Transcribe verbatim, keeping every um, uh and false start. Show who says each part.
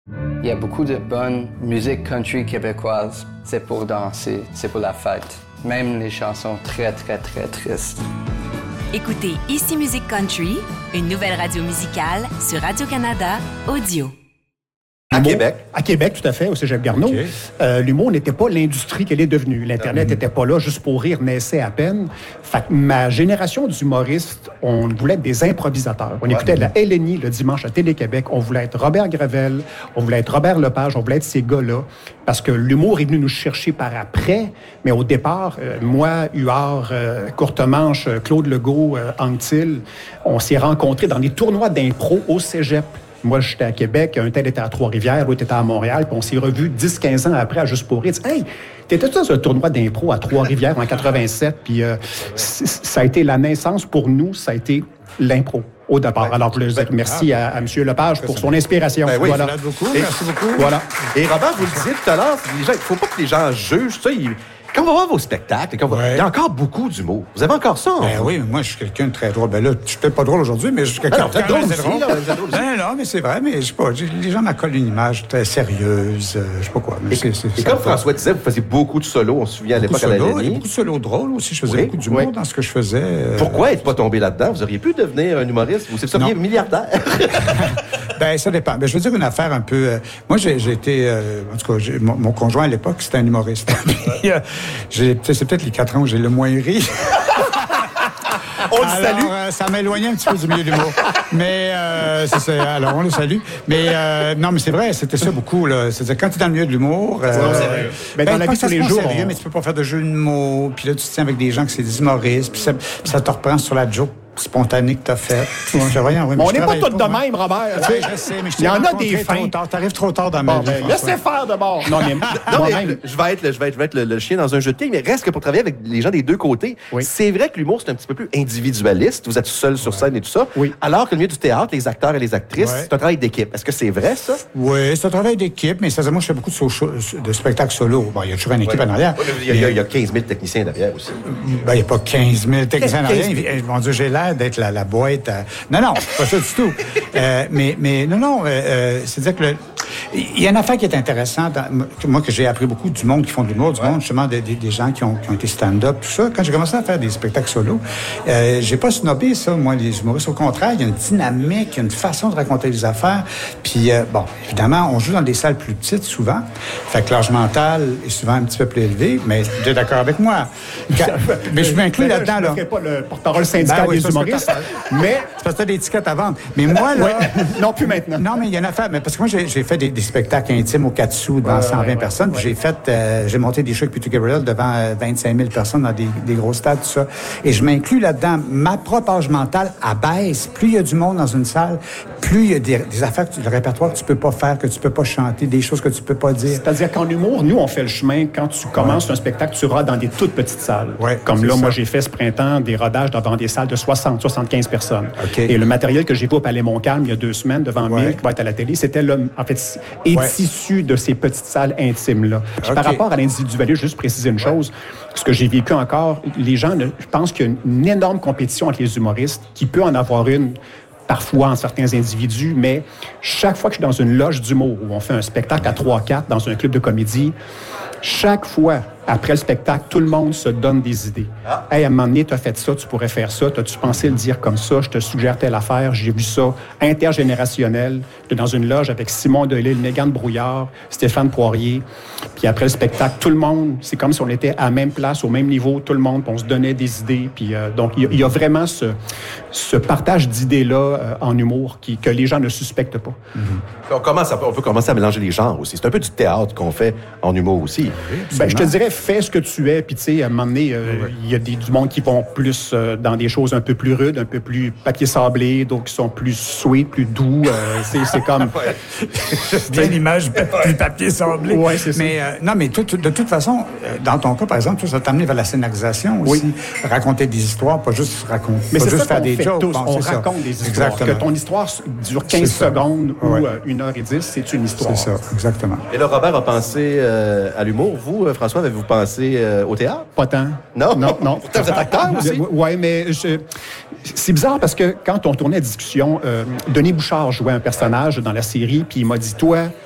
Speaker 1: Il y a beaucoup de bonne musique country québécoise. C'est pour danser, c'est pour la fête. Même les chansons très, très, très tristes.
Speaker 2: Écoutez Ici Musique Country, une nouvelle radio musicale sur Radio-Canada Audio.
Speaker 3: À
Speaker 4: L'humour,
Speaker 3: Québec.
Speaker 4: À Québec, tout à fait, au Cégep Garneau.
Speaker 3: Okay.
Speaker 4: Euh, l'humour n'était pas l'industrie qu'elle est devenue. L'Internet n'était pas là, juste pour rire, naissait à peine. Fait que ma génération d'humoristes, on voulait être des improvisateurs. On ouais. écoutait de la L N I le dimanche à Télé-Québec. On voulait être Robert Gravel, on voulait être Robert Lepage, on voulait être ces gars-là. Parce que l'humour est venu nous chercher par après. Mais au départ, euh, moi, Huard, euh, Courtemanche, Claude Legault, euh, Anctil, on s'est rencontrés dans des tournois d'impro au Cégep. Moi, j'étais à Québec, un tel était à Trois-Rivières, l'autre était à Montréal, puis on s'est revus dix quinze ans après à Juste pour rire. « Hey, t'étais dans un tournoi d'impro à Trois-Rivières en quatre-vingt-sept? » Puis euh, ça a été la naissance pour nous, ça a été l'impro au départ. Ouais. Alors, je voulais dire merci à, à M. Lepage pour son inspiration.
Speaker 3: Ben oui,
Speaker 4: voilà.
Speaker 3: beaucoup,
Speaker 4: Et,
Speaker 3: merci beaucoup.
Speaker 4: Voilà.
Speaker 3: Et Robert, vous le disiez tout à l'heure, il ne faut pas que les gens jugent ça. Ils... Quand on va voir vos spectacles, quand ouais. il y a encore beaucoup d'humour. Vous avez encore ça?
Speaker 5: Ben oui, moi, je suis quelqu'un de très drôle. Ben là, je suis peut-être pas drôle aujourd'hui, mais je suis quelqu'un de très drôle.
Speaker 3: Aussi, là,
Speaker 5: ben non, mais c'est vrai, mais je sais pas. Les gens m'accolent une image très sérieuse, euh, je sais pas quoi. Mais
Speaker 3: et
Speaker 5: c'est, c'est,
Speaker 3: et comme François disait, vous faisiez beaucoup de solos, on se souvient à l'époque à la L N I.
Speaker 5: Beaucoup de solos drôles aussi. Je faisais oui, beaucoup d'humour oui. dans ce que je faisais. Euh...
Speaker 3: Pourquoi être pas tombé là-dedans? Vous auriez pu devenir un humoriste? Vous seriez milliardaire?
Speaker 5: Ben, ça dépend. Ben, je veux dire une affaire un peu... Euh, moi, j'ai, j'ai été... Euh, en tout cas, j'ai, mon, mon conjoint à l'époque, c'était un humoriste. Puis, euh, j'ai, c'est peut-être les quatre ans où j'ai le moins ri. On le salue. Euh, ça m'a éloigné un petit peu du milieu de l'humour. Mais, euh, c'est ça. Alors, on le salue. Mais, euh, non, mais c'est vrai, c'était ça beaucoup, là. C'est-à-dire, quand tu es dans le milieu de l'humour. Euh,
Speaker 4: non, c'est vrai. Ben, ben, dans la vie de tous les jours.
Speaker 5: Sérieux, on... Mais tu peux pas faire de jeu de mots. Puis là, tu te tiens avec des gens qui c'est des humoristes. Puis ça, puis ça te reprend sur la joke spontané que t'as fait.
Speaker 4: Ouais. Je rien, oui, on n'est pas tous de même, Robert.
Speaker 5: Ouais, je sais, mais je
Speaker 4: il y en a des fins.
Speaker 5: T'arrives trop tard dans ma
Speaker 4: bon,
Speaker 5: vie.
Speaker 4: Ben, laissez faire de bord. Non, mais,
Speaker 3: non, mais le, je vais être, le, je vais être, je vais être le, le chien dans un jeu de quilles, mais reste que pour travailler avec les gens des deux côtés, oui. c'est vrai que l'humour, c'est un petit peu plus individualiste. Vous êtes seul sur scène et tout ça.
Speaker 4: Oui.
Speaker 3: Alors que le milieu du théâtre, les acteurs et les actrices, ouais. c'est un travail d'équipe. Est-ce que c'est vrai, ça?
Speaker 5: Oui, c'est un travail d'équipe, mais ça, moi, je fais beaucoup de, so- de spectacles solo. Bon, il y a toujours une équipe ouais. en arrière.
Speaker 3: Oui, il, y a, il y a quinze mille techniciens derrière aussi.
Speaker 5: Ben, il n'y a pas quinze mille techniciens derrière. Mon Dieu, j'ai l'air d'être la, la boîte. À... Non, non, pas ça du tout. Euh, mais, mais non, non, euh, c'est-à-dire que le... il y a une affaire qui est intéressante, moi, que j'ai appris beaucoup du monde qui font de l'humour, du ouais. monde, justement, des, des gens qui ont, qui ont été stand-up, tout ça. Quand j'ai commencé à faire des spectacles solo, euh, j'ai pas snobé ça, moi, les humoristes. Au contraire, il y a une dynamique, il y a une façon de raconter les affaires. Puis, euh, bon, évidemment, on joue dans des salles plus petites, souvent. Fait que l'âge mental est souvent un petit peu plus élevé, mais tu es d'accord avec moi. Quand... mais je m'inclus là-dedans, là.
Speaker 4: Je ne pas le porte-parole syndical ben, oui, des humoristes, mais...
Speaker 5: C'est parce que tu as des tickets à vendre. Mais moi, là...
Speaker 4: Oui. Non, plus maintenant.
Speaker 5: Non, mais il y a une affaire. Mais parce que moi, j'ai, j'ai fait des, des spectacles intimes au quatre sous devant ouais, cent vingt ouais, personnes. Puis ouais. j'ai fait... Euh, j'ai monté des shows avec Peter Gabriel devant euh, vingt-cinq mille personnes dans des, des gros stades, tout ça. Et je m'inclus là-dedans. Ma propre âge mental abaisse. Plus il y a du monde dans une salle, plus il y a des, des affaires, que tu, le répertoire que tu peux pas faire, que tu peux pas chanter, des choses que tu peux pas dire.
Speaker 4: C'est-à-dire qu'en humour, nous, on fait le chemin. Quand tu commences ouais. un spectacle, tu rodes dans des toutes petites salles. Ouais, Comme là, ça. moi, j'ai fait ce printemps des rodages devant des salles de soixante, soixante-quinze personnes. Okay. Et le matériel que j'ai vu au Palais Montcalm il y a deux semaines devant ouais. mille qui va être à la télé, c'était le, en fait, est ouais. issu de ces petites salles intimes-là. Puis okay. par rapport à l'individualisme, juste préciser une chose, ce que j'ai vécu encore, les gens, je pense qu'il y a une énorme compétition entre les humoristes, qui peut en avoir une parfois en certains individus, mais chaque fois que je suis dans une loge d'humour où on fait un spectacle à trois quatre dans un club de comédie, chaque fois, après le spectacle, tout le monde se donne des idées. Ah. « Hey, à un moment donné, tu as fait ça, tu pourrais faire ça, t'as-tu pensé le dire comme ça, je te suggère telle affaire, j'ai vu ça. » Intergénérationnel, dans une loge avec Simon Delille, Mégane Brouillard, Stéphane Poirier. Puis après le spectacle, tout le monde, c'est comme si on était à la même place, au même niveau, tout le monde, on se donnait des idées. Puis euh, donc, il y, y a vraiment ce, ce partage d'idées-là euh, en humour qui, que les gens ne suspectent pas.
Speaker 3: Mm-hmm. On, commence à, on peut commencer à mélanger les genres aussi. C'est un peu du théâtre qu'on fait en humour aussi.
Speaker 4: Oui, ben, je te dirais, fais ce que tu es, puis tu sais, à un moment donné, euh, oui. il y a des, du monde qui vont plus euh, dans des choses un peu plus rudes, un peu plus papier sablé, donc qui sont plus sweet, plus doux. Euh, c'est, c'est comme...
Speaker 5: Bien l'image, plus papier sablé.
Speaker 4: Oui, c'est ça.
Speaker 5: Mais, euh, non, mais tout, de toute façon, dans ton cas, par exemple, tout ça t'a amené vers la scénarisation aussi. Oui. Raconter des histoires, pas juste raconter,
Speaker 4: mais
Speaker 5: pas
Speaker 4: c'est
Speaker 5: juste
Speaker 4: ça
Speaker 5: faire des jokes.
Speaker 4: Tous, on
Speaker 5: ça.
Speaker 4: raconte des histoires.
Speaker 5: Exactement.
Speaker 4: Que ton histoire dure quinze secondes ou ouais. euh, une heure et dix, c'est une histoire.
Speaker 5: C'est ça, exactement.
Speaker 3: Et là, Robert a pensé euh, à l'humour. Vous, François, avez-vous pensé euh, au théâtre?
Speaker 4: Pas tant.
Speaker 3: Non?
Speaker 4: Non, non.
Speaker 3: Pourtant, vous êtes acteur aussi?
Speaker 4: Oui, mais je... c'est bizarre parce que quand on tournait à discussion, euh, Denis Bouchard jouait un personnage dans la série, puis il m'a dit, toi,